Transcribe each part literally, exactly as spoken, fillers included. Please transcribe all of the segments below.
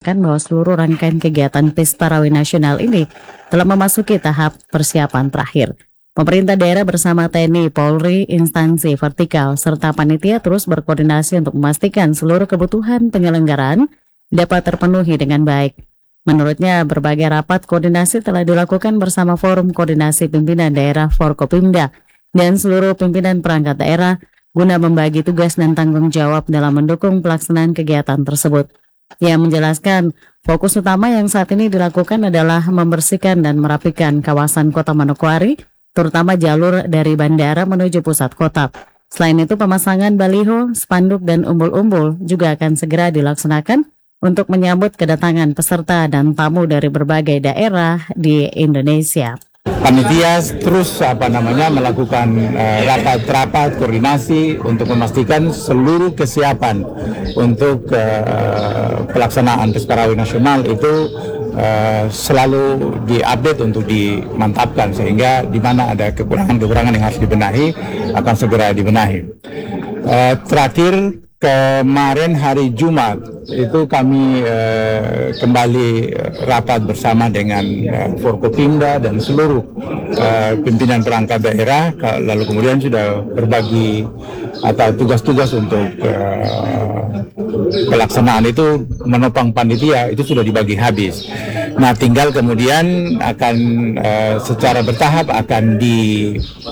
menyatakan bahwa seluruh rangkaian kegiatan Pesta Rawi Nasional ini telah memasuki tahap persiapan terakhir. Pemerintah daerah bersama T N I, Polri, instansi vertikal, serta panitia terus berkoordinasi untuk memastikan seluruh kebutuhan penyelenggaraan dapat terpenuhi dengan baik. Menurutnya, berbagai rapat koordinasi telah dilakukan bersama Forum Koordinasi Pimpinan Daerah Forkopimda dan seluruh pimpinan perangkat daerah guna membagi tugas dan tanggung jawab dalam mendukung pelaksanaan kegiatan tersebut. Ia menjelaskan, fokus utama yang saat ini dilakukan adalah membersihkan dan merapikan kawasan Kota Manokwari, terutama jalur dari bandara menuju pusat kota. Selain itu, pemasangan baliho, spanduk, dan umbul-umbul juga akan segera dilaksanakan untuk menyambut kedatangan peserta dan tamu dari berbagai daerah di Indonesia. Panitia terus apa namanya melakukan uh, rapat-rapat koordinasi untuk memastikan seluruh kesiapan untuk uh, pelaksanaan Pesta Rawi Nasional itu uh, selalu diupdate untuk dimantapkan, sehingga di mana ada kekurangan-kekurangan yang harus dibenahi akan segera dibenahi. Uh, terakhir kemarin hari Jumat itu kami eh, kembali rapat bersama dengan eh, Forkopimda dan seluruh eh, pimpinan perangkat daerah, lalu kemudian sudah berbagi atau tugas-tugas untuk eh, pelaksanaan itu menopang panitia itu sudah dibagi habis. Nah, tinggal kemudian akan eh, secara bertahap akan di,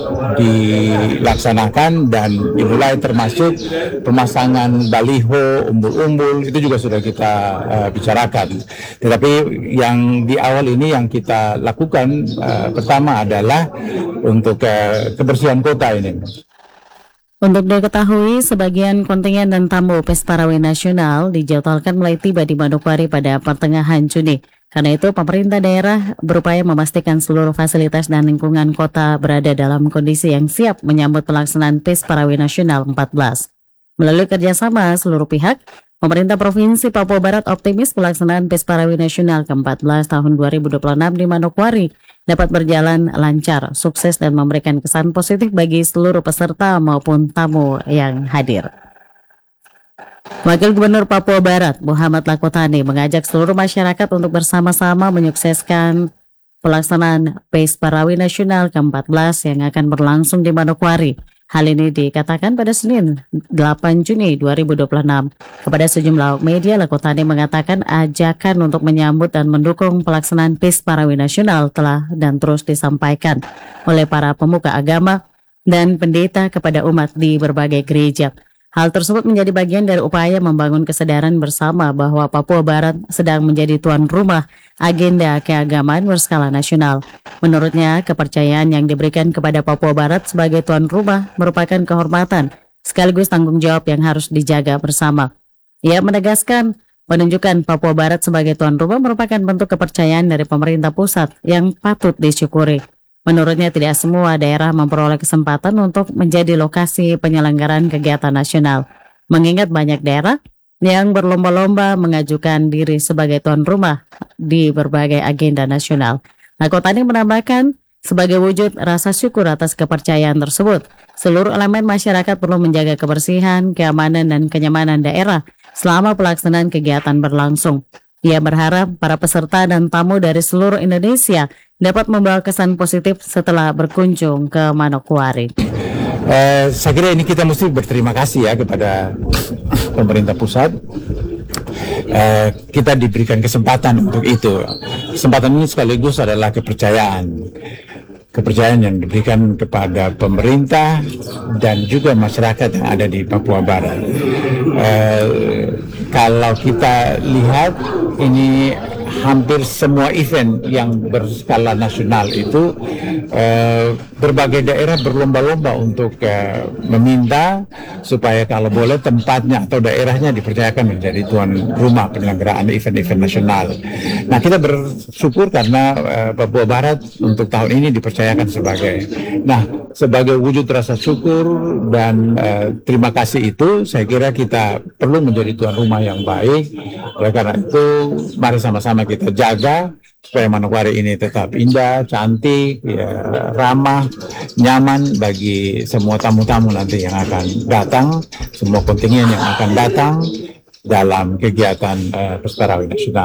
dilaksanakan dan dimulai, termasuk pemasangan baliho, umbul-umbul itu juga sudah kita uh, bicarakan. Tetapi yang di awal ini yang kita lakukan uh, pertama adalah untuk uh, kebersihan kota ini. Untuk diketahui, sebagian kontingen dan tamu Pesta Rawi Nasional dijadwalkan mulai tiba di Manokwari pada pertengahan Juni. Karena itu, pemerintah daerah berupaya memastikan seluruh fasilitas dan lingkungan kota berada dalam kondisi yang siap menyambut pelaksanaan Pesta Rawi Nasional empat belas. Melalui kerjasama seluruh pihak, pemerintah Provinsi Papua Barat optimis pelaksanaan Pesta Rawi Nasional ke empat belas tahun dua ribu dua puluh enam di Manokwari dapat berjalan lancar, sukses, dan memberikan kesan positif bagi seluruh peserta maupun tamu yang hadir. Wakil Gubernur Papua Barat, Muhammad Lakotani, mengajak seluruh masyarakat untuk bersama-sama menyukseskan pelaksanaan Pesta Rawi Nasional ke empat belas yang akan berlangsung di Manokwari. Hal ini dikatakan pada Senin delapan Juni dua ribu dua puluh enam. Kepada sejumlah media, Lakotani mengatakan ajakan untuk menyambut dan mendukung pelaksanaan Pesta Rawi Nasional telah dan terus disampaikan oleh para pemuka agama dan pendeta kepada umat di berbagai gereja. Hal tersebut menjadi bagian dari upaya membangun kesadaran bersama bahwa Papua Barat sedang menjadi tuan rumah agenda keagamaan berskala nasional. Menurutnya, kepercayaan yang diberikan kepada Papua Barat sebagai tuan rumah merupakan kehormatan sekaligus tanggung jawab yang harus dijaga bersama. Ia menegaskan, penunjukan Papua Barat sebagai tuan rumah merupakan bentuk kepercayaan dari pemerintah pusat yang patut disyukuri. Menurutnya, tidak semua daerah memperoleh kesempatan untuk menjadi lokasi penyelenggaraan kegiatan nasional, mengingat banyak daerah yang berlomba-lomba mengajukan diri sebagai tuan rumah di berbagai agenda nasional. Lakotani menambahkan, sebagai wujud rasa syukur atas kepercayaan tersebut, seluruh elemen masyarakat perlu menjaga kebersihan, keamanan, dan kenyamanan daerah selama pelaksanaan kegiatan berlangsung. Ia berharap para peserta dan tamu dari seluruh Indonesia dapat membawa kesan positif setelah berkunjung ke Manokwari. Uh, saya kira ini kita mesti berterima kasih ya kepada pemerintah pusat. Uh, kita diberikan kesempatan untuk itu. Kesempatan ini sekaligus adalah kepercayaan. Kepercayaan yang diberikan kepada pemerintah dan juga masyarakat yang ada di Papua Barat. Uh, kalau kita lihat ini hampir semua event yang berskala nasional itu eh, berbagai daerah berlomba-lomba untuk eh, meminta supaya kalau boleh tempatnya atau daerahnya dipercayakan menjadi tuan rumah penyelenggaraan event-event nasional. Nah, kita bersyukur karena eh, Papua Barat untuk tahun ini dipercayakan sebagai. Nah, sebagai wujud rasa syukur dan eh, terima kasih itu, saya kira kita perlu menjadi tuan rumah yang baik. Oleh karena itu, mari sama-sama kita jaga supaya Manokwari ini tetap indah, cantik, ya, ramah, nyaman bagi semua tamu-tamu nanti yang akan datang, semua kontingen yang akan datang dalam kegiatan uh, Pesta Rawi Nasional.